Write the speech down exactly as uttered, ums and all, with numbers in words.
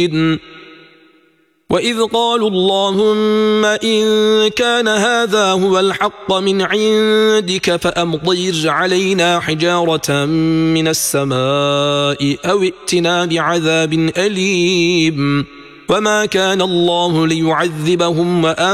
وإذ قالوا اللهم إن كان هذا هو الحق من عندك فأمطر علينا حجارة من السماء أو ائتنا بعذاب أليم وما كان الله ليعذبهم وأنتم